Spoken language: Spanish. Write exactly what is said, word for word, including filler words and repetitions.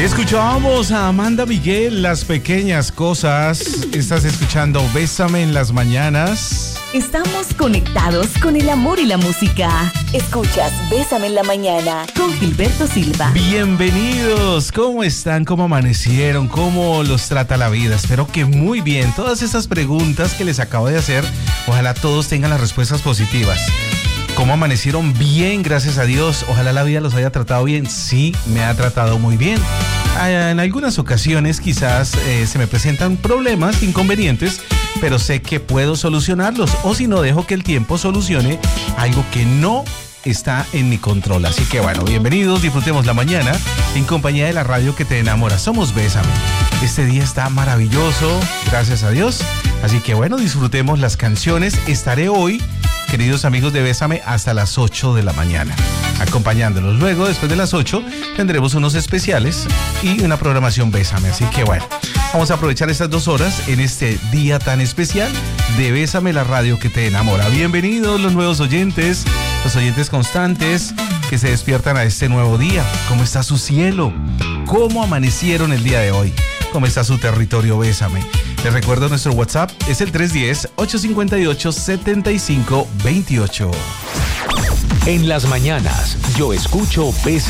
Escuchábamos a Amanda Miguel, Las Pequeñas Cosas. Estás escuchando Bésame en las Mañanas. Estamos conectados con el amor y la música. Escuchas Bésame en la Mañana con Gilberto Silva. Bienvenidos. ¿Cómo están? ¿Cómo amanecieron? ¿Cómo los trata la vida? Espero que muy bien. Todas esas preguntas que les acabo de hacer, ojalá todos tengan las respuestas positivas. ¿Cómo amanecieron? Bien, gracias a Dios. Ojalá la vida los haya tratado bien. Sí, me ha tratado muy bien. En algunas ocasiones quizás eh, se me presentan problemas, inconvenientes, pero sé que puedo solucionarlos. O si no, dejo que el tiempo solucione algo que no está en mi control. Así que bueno, bienvenidos, disfrutemos la mañana en compañía de la radio que te enamora. Somos Bésame. Este día está maravilloso, gracias a Dios. Así que bueno, disfrutemos las canciones. Estaré hoy, queridos amigos de Bésame, hasta las ocho de la mañana, acompañándolos. Luego, después de las ocho, tendremos unos especiales y una programación Bésame. Así que bueno, vamos a aprovechar estas dos horas en este día tan especial de Bésame, la radio que te enamora. Bienvenidos los nuevos oyentes, los oyentes constantes que se despiertan a este nuevo día. ¿Cómo está su cielo? ¿Cómo amanecieron el día de hoy? ¿Cómo está su territorio Bésame? Les recuerdo nuestro WhatsApp, es el tres uno cero, ocho cinco ocho, siete cinco dos ocho. En las mañanas, yo escucho Bésame.